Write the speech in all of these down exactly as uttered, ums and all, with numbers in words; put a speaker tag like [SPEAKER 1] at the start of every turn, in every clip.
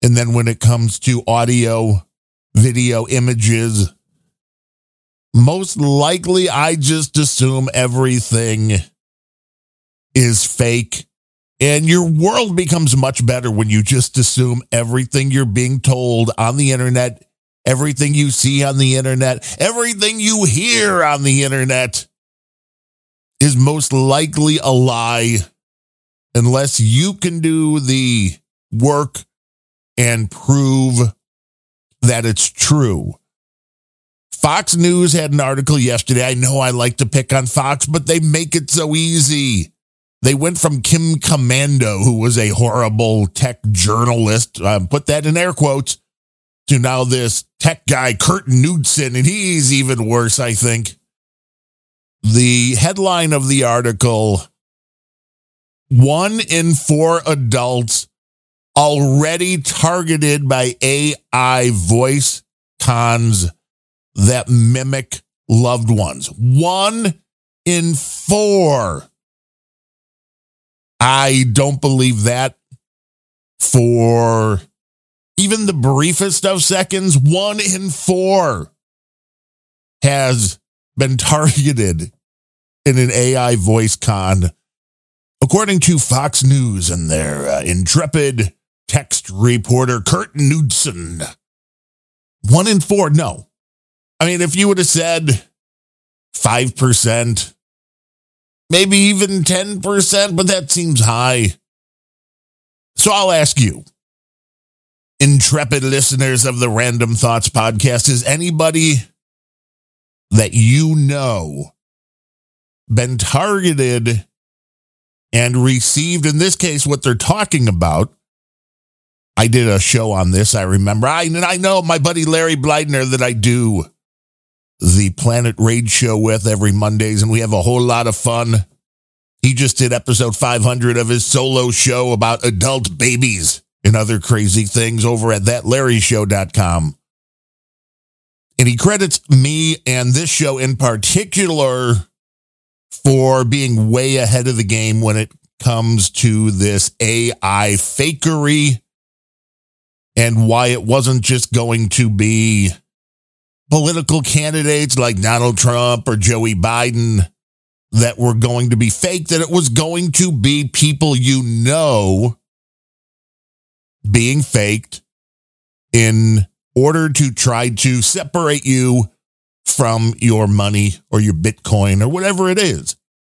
[SPEAKER 1] And then when it comes to audio, video, images, most likely I just assume everything is fake. And your world becomes much better when you just assume everything you're being told on the internet, everything you see on the internet, everything you hear on the internet is most likely a lie unless you can do the work and prove that it's true. Fox News had an article yesterday. I know I like to pick on Fox, but they make it so easy. They went from Kim Komando, who was a horrible tech journalist, uh, put that in air quotes, to now this tech guy, Kurt Knudsen, and he's even worse, I think. The headline of the article, one in four adults already targeted by A I voice cons that mimic loved ones. One in four. I don't believe that for even the briefest of seconds. One in four has been targeted in an A I voice con, according to Fox News and their uh, intrepid text reporter, Kurt Knudsen. One in four, no. I mean, if you would have said five percent, maybe even ten percent, but that seems high. So I'll ask you, intrepid listeners of the Random Thoughts podcast, is anybody that you know been targeted and received, in this case, what they're talking about? I did a show on this, I remember. I, and I know my buddy Larry Bleidner that I do the Planet Rage show with every Mondays, and we have a whole lot of fun. He just did episode five hundred of his solo show about adult babies and other crazy things over at that larry show dot com. And he credits me and this show in particular for being way ahead of the game when it comes to this A I fakery and why it wasn't just going to be political candidates like Donald Trump or Joey Biden that were going to be fake, that it was going to be people you know being faked in order to try to separate you from your money or your Bitcoin or whatever it is.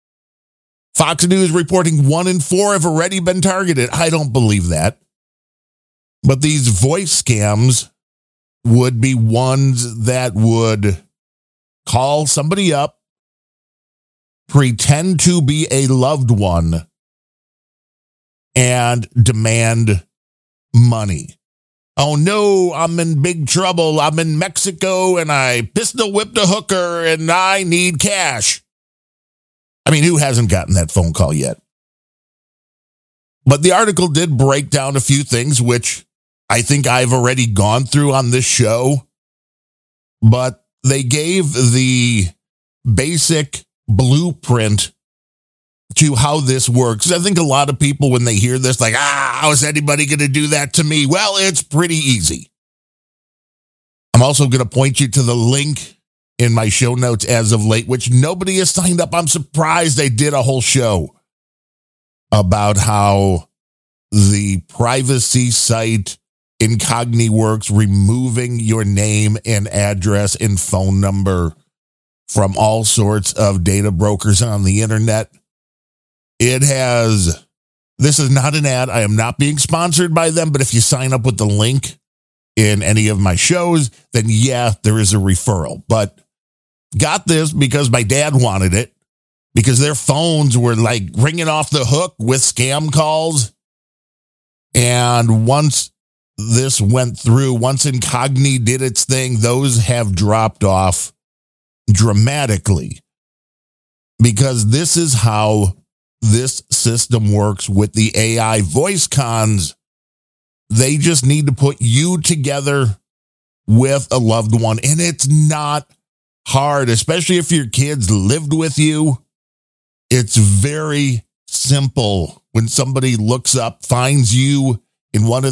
[SPEAKER 1] Fox News reporting one in four have already been targeted. I don't believe that. But these voice scams would be ones that would call somebody up, pretend to be a loved one, and demand money. Oh no, I'm in big trouble. I'm in Mexico and I pistol whipped a hooker and I need cash. I mean, who hasn't gotten that phone call yet? But the article did break down a few things, which I think I've already gone through on this show. But they gave the basic blueprint to how this works. I think a lot of people, when they hear this, like, ah, how is anybody going to do that to me? Well, it's pretty easy. I'm also going to point you to the link in my show notes as of late, which nobody has signed up. I'm surprised they did a whole show about how the privacy site IncogniWorks removing your name and address and phone number from all sorts of data brokers on the internet. It has, this is not an ad. I am not being sponsored by them, but if you sign up with the link in any of my shows, then yeah, there is a referral. But got this because my dad wanted it, because their phones were like ringing off the hook with scam calls. And once this went through, once Incogni did its thing, those have dropped off dramatically, because this is how this system works with the A I voice cons. They just need to put you together with a loved one, and it's not hard, especially if your kids lived with you. It's very simple. When somebody looks up, finds you in one of